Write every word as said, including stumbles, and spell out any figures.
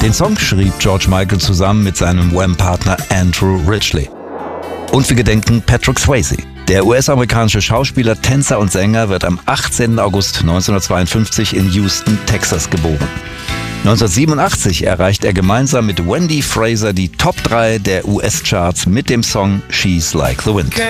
Den Song schrieb George Michael zusammen mit seinem Wham-Partner Andrew Ridgeley. Und wir gedenken Patrick Swayze. Der U S-amerikanische Schauspieler, Tänzer und Sänger wird am achtzehnten August neunzehnhundertzweiundfünfzig in Houston, Texas geboren. neunzehnhundertsiebenundachtzig erreicht er gemeinsam mit Wendy Fraser die Top drei der U S-Charts mit dem Song She's Like the Wind.